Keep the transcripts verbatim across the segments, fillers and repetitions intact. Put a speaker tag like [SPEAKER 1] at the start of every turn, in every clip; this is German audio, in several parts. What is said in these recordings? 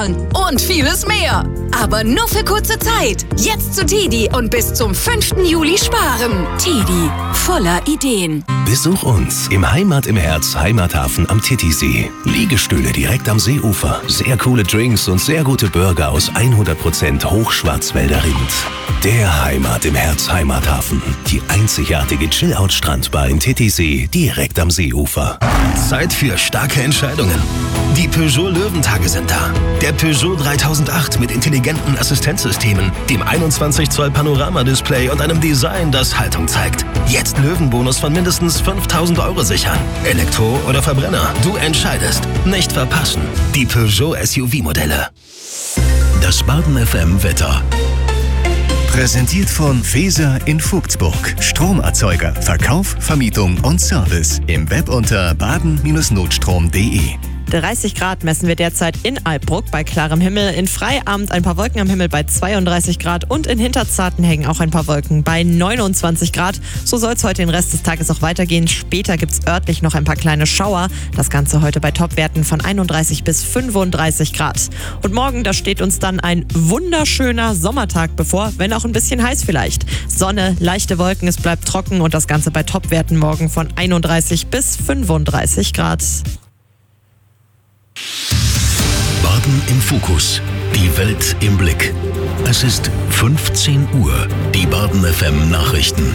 [SPEAKER 1] Skitourwagen und vieles mehr. Aber nur für kurze Zeit. Jetzt zu Tedi und bis zum fünften Juli sparen. Tedi, voller Ideen.
[SPEAKER 2] Besuch uns im Heimat im Herz Heimathafen am Titisee. Liegestühle direkt am Seeufer, sehr coole Drinks und sehr gute Burger aus hundert Prozent Hochschwarzwälder Rind. Der Heimat im Herz Heimathafen. Die einzigartige Chill-Out-Strandbar in Titisee direkt am Seeufer.
[SPEAKER 3] Zeit für starke Entscheidungen. Die Peugeot Löwentage sind da. Der Peugeot dreitausendacht mit intelligenten Assistenzsystemen, dem einundzwanzig Zoll Panoramadisplay und einem Design, das Haltung zeigt. Jetzt Löwenbonus von mindestens fünftausend Euro sichern. Elektro oder Verbrenner, du entscheidest. Nicht verpassen. Die Peugeot S U V-Modelle.
[SPEAKER 2] Das Baden F M Wetter.
[SPEAKER 4] Präsentiert von Feser in Vogtsburg. Stromerzeuger, Verkauf, Vermietung und Service. Im Web unter baden Notstrom punkt de.
[SPEAKER 5] dreißig Grad messen wir derzeit in Alpbruck bei klarem Himmel. In Freiamt ein paar Wolken am Himmel bei zweiunddreißig Grad und in Hinterzartenhängen auch ein paar Wolken bei neunundzwanzig Grad. So soll es heute den Rest des Tages auch weitergehen. Später gibt es örtlich noch ein paar kleine Schauer. Das Ganze heute bei Topwerten von einunddreißig bis fünfunddreißig Grad. Und morgen, da steht uns dann ein wunderschöner Sommertag bevor, wenn auch ein bisschen heiß vielleicht. Sonne, leichte Wolken, es bleibt trocken und das Ganze bei Topwerten morgen von einunddreißig bis fünfunddreißig Grad.
[SPEAKER 2] Baden im Fokus. Die Welt im Blick. Es ist fünfzehn Uhr. Die Baden F M Nachrichten.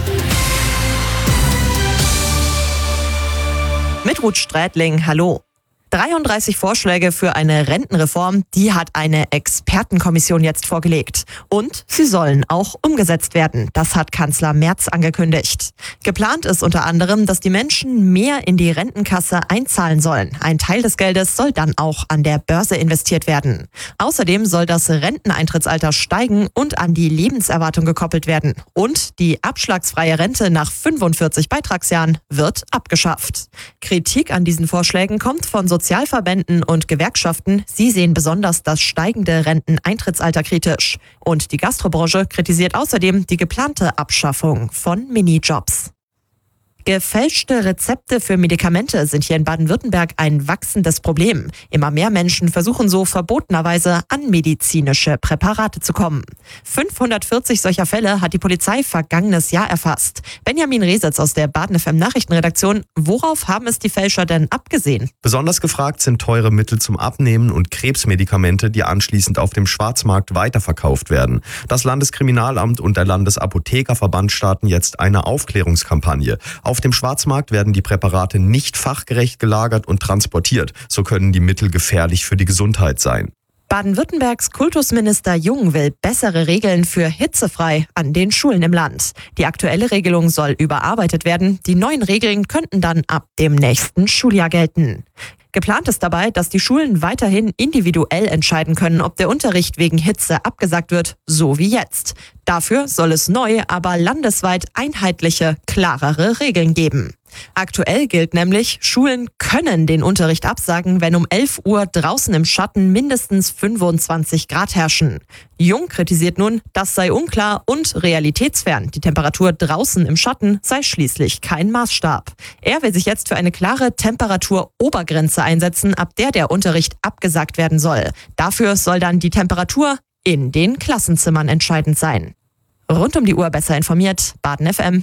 [SPEAKER 5] Mit Ruth Strätling, hallo. dreiunddreißig Vorschläge für eine Rentenreform, die hat eine Expertenkommission jetzt vorgelegt. Und sie sollen auch umgesetzt werden. Das hat Kanzler Merz angekündigt. Geplant ist unter anderem, dass die Menschen mehr in die Rentenkasse einzahlen sollen. Ein Teil des Geldes soll dann auch an der Börse investiert werden. Außerdem soll das Renteneintrittsalter steigen und an die Lebenserwartung gekoppelt werden. Und die abschlagsfreie Rente nach fünfundvierzig Beitragsjahren wird abgeschafft. Kritik an diesen Vorschlägen kommt von Sozialverbänden und Gewerkschaften. Sie sehen besonders das steigende Renteneintrittsalter kritisch. Und die Gastrobranche kritisiert außerdem die geplante Abschaffung von Minijobs. Gefälschte Rezepte für Medikamente sind hier in Baden-Württemberg ein wachsendes Problem. Immer mehr Menschen versuchen so verbotenerweise an medizinische Präparate zu kommen. fünfhundertvierzig solcher Fälle hat die Polizei vergangenes Jahr erfasst. Benjamin Resitz aus der Baden F M Nachrichtenredaktion. Worauf haben es die Fälscher denn abgesehen?
[SPEAKER 6] Besonders gefragt sind teure Mittel zum Abnehmen und Krebsmedikamente, die anschließend auf dem Schwarzmarkt weiterverkauft werden. Das Landeskriminalamt und der Landesapothekerverband starten jetzt eine Aufklärungskampagne. Auf dem Schwarzmarkt werden die Präparate nicht fachgerecht gelagert und transportiert. So können die Mittel gefährlich für die Gesundheit sein.
[SPEAKER 5] Baden-Württembergs Kultusminister Jung will bessere Regeln für hitzefrei an den Schulen im Land. Die aktuelle Regelung soll überarbeitet werden. Die neuen Regeln könnten dann ab dem nächsten Schuljahr gelten. Geplant ist dabei, dass die Schulen weiterhin individuell entscheiden können, ob der Unterricht wegen Hitze abgesagt wird, so wie jetzt. Dafür soll es neu, aber landesweit einheitliche, klarere Regeln geben. Aktuell gilt nämlich, Schulen können den Unterricht absagen, wenn um elf Uhr draußen im Schatten mindestens fünfundzwanzig Grad herrschen. Jung kritisiert nun, das sei unklar und realitätsfern. Die Temperatur draußen im Schatten sei schließlich kein Maßstab. Er will sich jetzt für eine klare Temperaturobergrenze einsetzen, ab der der Unterricht abgesagt werden soll. Dafür soll dann die Temperatur in den Klassenzimmern entscheidend sein. Rund um die Uhr besser informiert, Baden F M.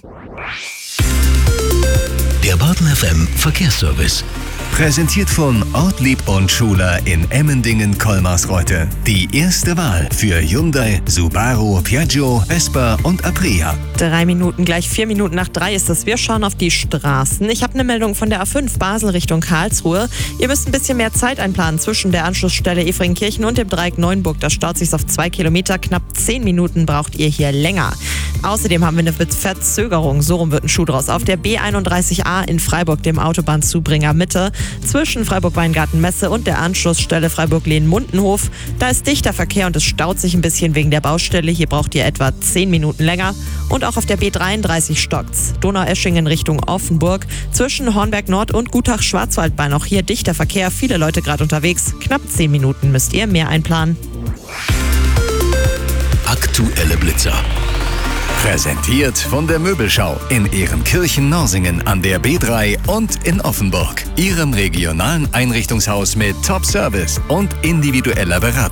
[SPEAKER 2] Der Baden F M Verkehrsservice.
[SPEAKER 4] Präsentiert von Ortlieb und Schuler in Emmendingen-Kolmarsreuth. Die erste Wahl für Hyundai, Subaru, Piaggio, Vespa und Aprilia.
[SPEAKER 5] Drei Minuten, gleich vier Minuten nach drei ist es. Wir schauen auf die Straßen. Ich habe eine Meldung von der A fünf Basel Richtung Karlsruhe. Ihr müsst ein bisschen mehr Zeit einplanen zwischen der Anschlussstelle Efringkirchen und dem Dreieck Neuenburg. Da staut sich auf zwei Kilometer. Knapp zehn Minuten braucht ihr hier länger. Außerdem haben wir eine Verzögerung. So rum wird ein Schuh draus. Auf der B einunddreißig A in Freiburg, dem Autobahnzubringer Mitte. Zwischen Freiburg-Weingarten-Messe und der Anschlussstelle Freiburg-Lehn-Mundenhof. Da ist dichter Verkehr und es staut sich ein bisschen wegen der Baustelle. Hier braucht ihr etwa zehn Minuten länger. Und auch auf der B dreiunddreißig stockt's. Donaueschingen Richtung Offenburg. Zwischen Hornberg Nord und Gutach-Schwarzwaldbahn. Auch hier dichter Verkehr. Viele Leute gerade unterwegs. Knapp zehn Minuten müsst ihr mehr einplanen.
[SPEAKER 2] Aktuelle Blitzer.
[SPEAKER 4] Präsentiert von der Möbelschau in Ehrenkirchen-Norsingen an der B drei und in Offenburg. Ihrem regionalen Einrichtungshaus mit Top-Service und individueller Beratung.